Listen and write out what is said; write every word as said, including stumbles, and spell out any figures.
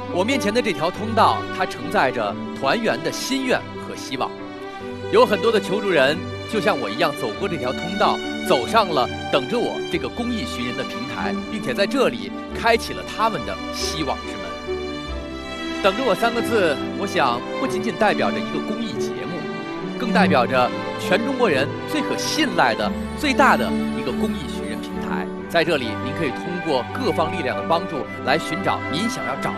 我面前的这条通道，它承载着团圆的心愿和希望。有很多的求助人，就像我一样走过这条通道，走上了等着我这个公益寻人的平台，并且在这里开启了他们的希望之门。等着我三个字，我想不仅仅代表着一个公益节目，更代表着全中国人最可信赖的最大的一个公益寻人平台。在这里，您可以通过各方力量的帮助来寻找您想要找